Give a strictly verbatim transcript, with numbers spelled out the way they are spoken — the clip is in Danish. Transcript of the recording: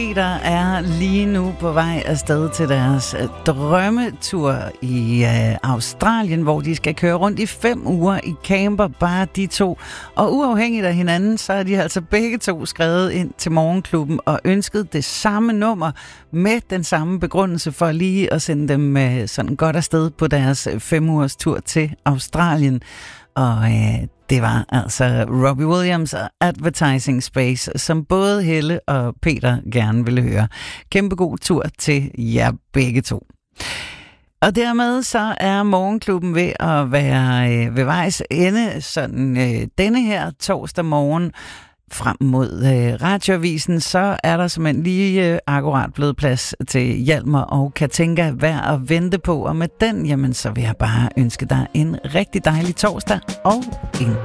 Peter er lige nu på vej afsted til deres drømmetur i øh, Australien, hvor de skal køre rundt i fem uger i camper, bare de to. Og uafhængigt af hinanden, så er de altså begge to skrevet ind til Morgenklubben og ønsket det samme nummer med den samme begrundelse for lige at sende dem øh, sådan godt afsted på deres fem ugers tur til Australien. Og øh, det var altså Robbie Williams og Advertising Space, som både Helle og Peter gerne ville høre. Kæmpe god tur til jer begge to. Og dermed så er Morgenklubben ved at være øh, ved vejs ende sådan øh, denne her torsdag morgen. Frem mod øh, radioavisen, så er der simpelthen lige øh, akkurat blevet plads til Hjalmar og Katinka værd at vente på. Og med den, jamen, så vil jeg bare ønske dig en rigtig dejlig torsdag og en